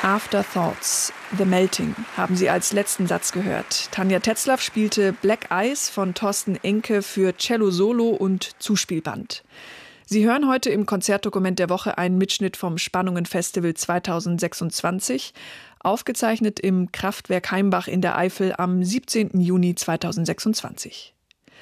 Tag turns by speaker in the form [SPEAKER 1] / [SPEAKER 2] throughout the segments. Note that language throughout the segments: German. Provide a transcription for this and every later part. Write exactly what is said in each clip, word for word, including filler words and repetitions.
[SPEAKER 1] Afterthoughts, The Melting haben Sie als letzten Satz gehört. Tanja Tetzlaff spielte Black Eyes von Thorsten Enke für Cello Solo und Zuspielband. Sie hören heute im Konzertdokument der Woche einen Mitschnitt vom Spannungen-Festival zweitausendsechsundzwanzig, aufgezeichnet im Kraftwerk Heimbach in der Eifel am siebzehnten Juni zweitausendsechsundzwanzig.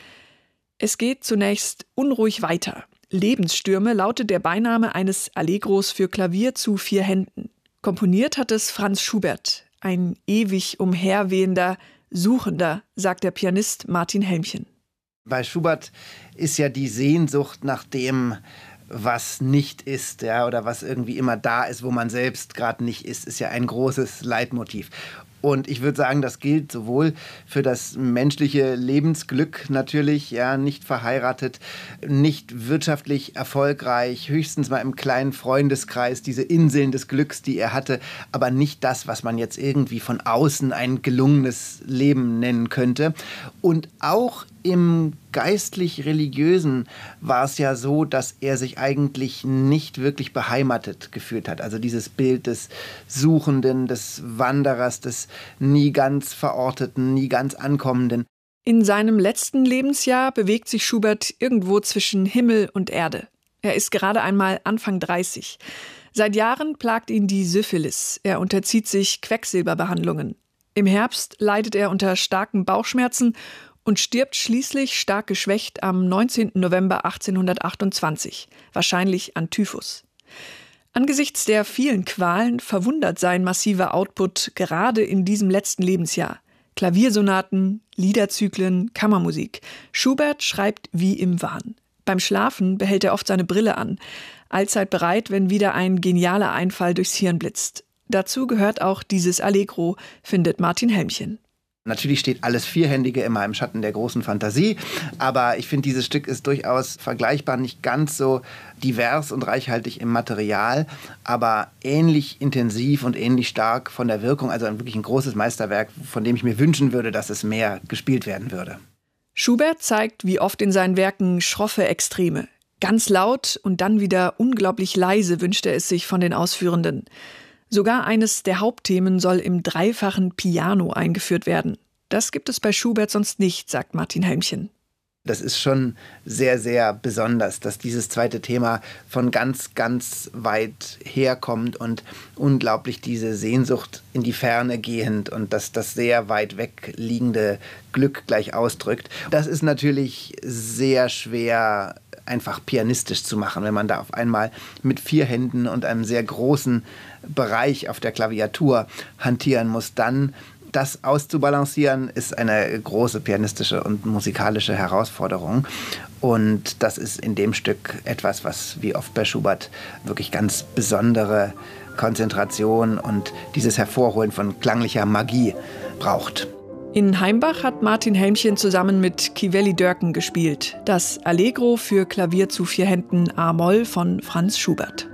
[SPEAKER 1] Es geht zunächst unruhig weiter. Lebensstürme lautet der Beiname eines Allegros für Klavier zu vier Händen. Komponiert hat es Franz Schubert, ein ewig umherwehender Suchender, sagt der Pianist Martin Helmchen.
[SPEAKER 2] Bei Schubert ist ja die Sehnsucht nach dem, was nicht ist, ja, oder was irgendwie immer da ist, wo man selbst gerade nicht ist, ist ja ein großes Leitmotiv. Und ich würde sagen, das gilt sowohl für das menschliche Lebensglück natürlich, ja, nicht verheiratet, nicht wirtschaftlich erfolgreich, höchstens mal im kleinen Freundeskreis, diese Inseln des Glücks, die er hatte, aber nicht das, was man jetzt irgendwie von außen ein gelungenes Leben nennen könnte. Und auch im geistlich-religiösen war es ja so, dass er sich eigentlich nicht wirklich beheimatet gefühlt hat. Also dieses Bild des Suchenden, des Wanderers, des nie ganz Verorteten, nie ganz Ankommenden.
[SPEAKER 1] In seinem letzten Lebensjahr bewegt sich Schubert irgendwo zwischen Himmel und Erde. Er ist gerade einmal Anfang dreißig. Seit Jahren plagt ihn die Syphilis. Er unterzieht sich Quecksilberbehandlungen. Im Herbst leidet er unter starken Bauchschmerzen und stirbt schließlich stark geschwächt am neunzehnten November achtzehnhundertachtundzwanzig, wahrscheinlich an Typhus. Angesichts der vielen Qualen verwundert sein massiver Output gerade in diesem letzten Lebensjahr. Klaviersonaten, Liederzyklen, Kammermusik. Schubert schreibt wie im Wahn. Beim Schlafen behält er oft seine Brille an, allzeit bereit, wenn wieder ein genialer Einfall durchs Hirn blitzt. Dazu gehört auch dieses Allegro, findet Martin Helmchen.
[SPEAKER 2] Natürlich steht alles Vierhändige immer im Schatten der großen Fantasie, aber ich finde, dieses Stück ist durchaus vergleichbar, nicht ganz so divers und reichhaltig im Material, aber ähnlich intensiv und ähnlich stark von der Wirkung, also wirklich ein großes Meisterwerk, von dem ich mir wünschen würde, dass es mehr gespielt werden würde.
[SPEAKER 1] Schubert zeigt, wie oft in seinen Werken, schroffe Extreme. Ganz laut und dann wieder unglaublich leise wünscht er es sich von den Ausführenden. Sogar eines der Hauptthemen soll im dreifachen Piano eingeführt werden. Das gibt es bei Schubert sonst nicht, sagt Martin Helmchen.
[SPEAKER 2] Das ist schon sehr, sehr besonders, dass dieses zweite Thema von ganz, ganz weit herkommt und unglaublich diese Sehnsucht in die Ferne gehend und dass das sehr weit weg liegende Glück gleich ausdrückt. Das ist natürlich sehr schwer einfach pianistisch zu machen, wenn man da auf einmal mit vier Händen und einem sehr großen Bereich auf der Klaviatur hantieren muss. Dann das auszubalancieren, ist eine große pianistische und musikalische Herausforderung. Und das ist in dem Stück etwas, was wie oft bei Schubert wirklich ganz besondere Konzentration und dieses Hervorholen von klanglicher Magie braucht.
[SPEAKER 1] In Heimbach hat Martin Helmchen zusammen mit Kivelly Dörken gespielt. Das Allegro für Klavier zu vier Händen A-Moll von Franz Schubert.